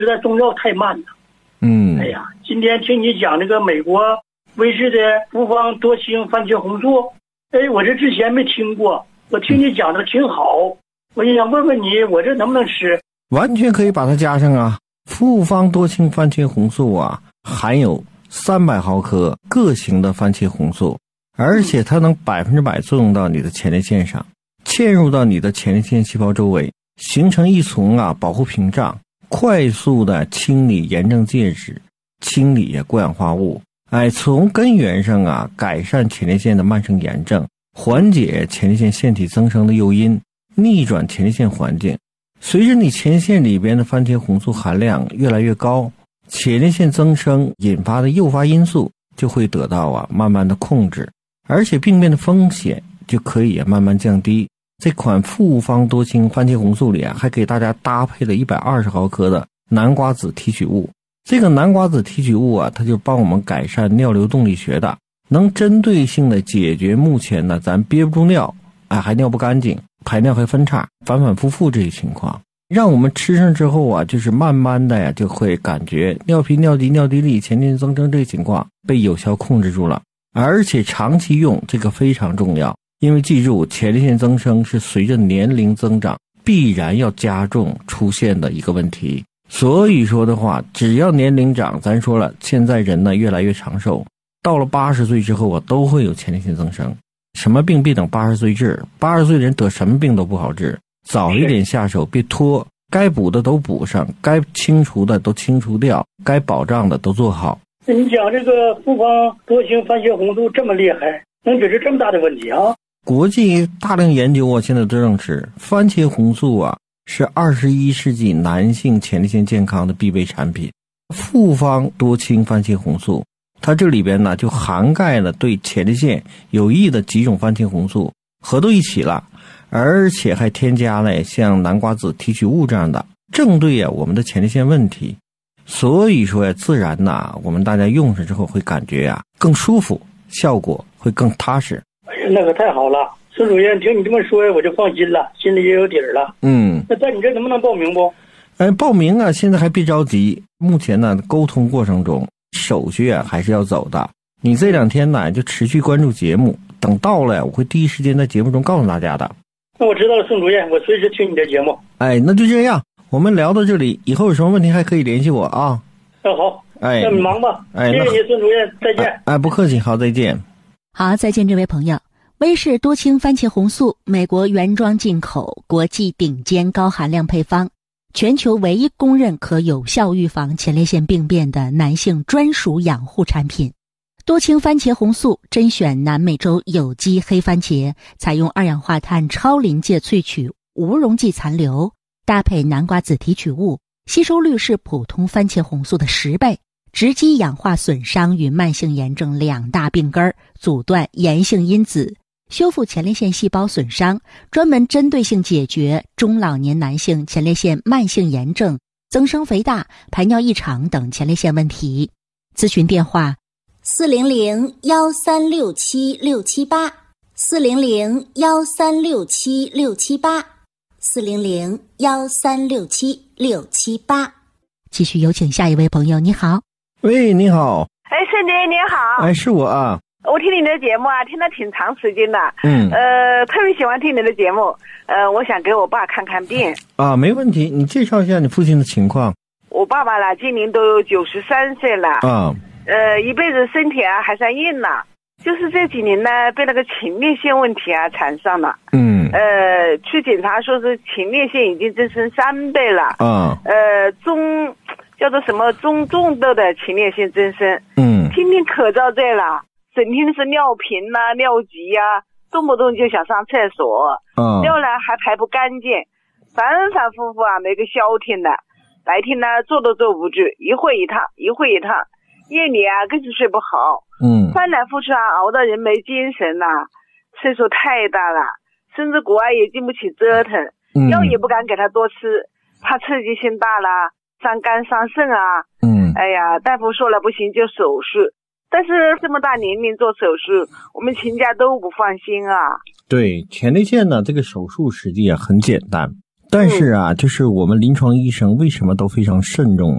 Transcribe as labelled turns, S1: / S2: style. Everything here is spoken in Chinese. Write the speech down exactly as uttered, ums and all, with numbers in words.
S1: 实在中药太慢了。
S2: 嗯，
S1: 哎呀，今天听你讲那个美国威士的复方多清番茄红素，哎，我这之前没听过，我听你讲的挺好，我也想问问你，我这能不能吃？
S2: 完全可以把它加上啊。复方多清番茄红素啊，含有三百毫克各型的番茄红素，而且它能百分之百作用到你的前列腺上，嵌入到你的前列腺细胞周围，形成一层啊保护屏障，快速的清理炎症介质，清理过氧化物，哎，从根源上啊改善前列腺的慢性炎症，缓解前列腺腺体增生的诱因，逆转前列腺环境。随着你前列腺里边的番茄红素含量越来越高，前列腺增生引发的诱发因素就会得到啊慢慢的控制，而且病变的风险就可以慢慢降低。这款复方多清番茄红素里啊，还给大家搭配了一百二十毫克的南瓜子提取物。这个南瓜子提取物啊，它就帮我们改善尿流动力学的，能针对性的解决目前呢咱憋不住尿，哎，还尿不干净，排尿还分叉，反反复复这些情况，让我们吃上之后啊，就是慢慢的呀，就会感觉尿频、尿急、尿滴沥、前列腺增生这些情况被有效控制住了。而且长期用这个非常重要，因为记住，前列腺增生是随着年龄增长必然要加重出现的一个问题。所以说的话，只要年龄长，咱说了，现在人呢越来越长寿，到了八十岁之后啊，都会有前列腺增生。什么病别等八十岁治，八十岁人得什么病都不好治，早一点下手，别拖，该补的都补上，该清除的都清除掉，该保障的都做好。
S1: 那你讲这个复方多清番茄红素这么厉害，能解决这么大的问题啊？
S2: 国际大量研究啊，现在都证实，番茄红素啊是二十一世纪男性前列腺健康的必备产品。复方多清番茄红素，它这里边呢就涵盖了对前列腺有益的几种番茄红素，合到一起了，而且还添加了像南瓜子提取物这样的，正对啊我们的前列腺问题。所以说呀，自然呐，我们大家用上之后会感觉啊更舒服，效果会更踏实。
S1: 哎呀，那可太好了，孙主任，听你这么说我就放心了，心里也有底儿了。
S2: 嗯，
S1: 那在你这能不能报名不？
S2: 哎，报名啊，现在还别着急，目前呢沟通过程中，手续啊还是要走的。你这两天呢就持续关注节目，等到了我会第一时间在节目中告诉大家的。
S1: 那我知道了，孙主任，我随时听你的节目。
S2: 哎，那就这样，我们聊到这里，以后有什么问题还可以联系我啊。
S1: 那好，
S2: 哎，
S1: 那你忙吧。
S2: 哎，
S1: 谢谢你，孙主任，再见。
S2: 哎，哎不客气，好，再见。
S3: 好，再见，这位朋友。威士多清番茄红素，美国原装进口，国际顶尖高含量配方，全球唯一公认可有效预防前列腺病变的男性专属养护产品。多清番茄红素甄选南美洲有机黑番茄，采用二氧化碳超临界萃取无溶剂残留，搭配南瓜子提取物，吸收率是普通番茄红素的十倍，直击氧化损伤与慢性炎症两大病根，阻断炎性因子，修复前列腺细胞损伤，专门针对性解决中老年男性前列腺慢性炎症、增生肥大、排尿异常等前列腺问题。咨询电话
S4: 四零零幺三六七六七八，四零零幺三六七六七八，四零零幺三六七六七八。
S3: 继续有请下一位朋友，你好。
S2: 喂，你好。
S5: 哎，孙姐你好。
S2: 哎，是我啊。
S5: 我听你的节目啊，听了挺长时间的。
S2: 嗯。
S5: 呃，特别喜欢听你的节目。呃，我想给我爸看看病。
S2: 啊，没问题，你介绍一下你父亲的情况。
S5: 我爸爸呢，今年都九十三岁了。
S2: 啊。
S5: 呃，一辈子身体啊还算硬了，就是这几年呢，被那个前列腺问题啊缠上了。
S2: 嗯。
S5: 呃，去检查说是前列腺已经增生三倍了。
S2: 啊。
S5: 呃，中叫做什么中重度的前列腺增生。
S2: 嗯。
S5: 天天可遭罪了，整天是尿频啊、尿急呀、啊，动不动就想上厕所。
S2: 啊。
S5: 尿呢还排不干净，反反复复啊，没个消停的。白天呢坐都坐不住，一会一趟，一会一趟。夜里啊更是睡不好，
S2: 嗯，
S5: 翻来覆去啊，熬到人没精神了，岁数太大了，甚至国外也经不起折腾，
S2: 嗯，
S5: 药也不敢给他多吃，怕刺激性大了，伤肝伤肾啊，
S2: 嗯，
S5: 哎呀，大夫说了不行就手术，但是这么大年龄做手术，我们全家都不放心啊。
S2: 对，前列腺呢这个手术实际啊很简单， 但是啊，就是我们临床医生为什么都非常慎重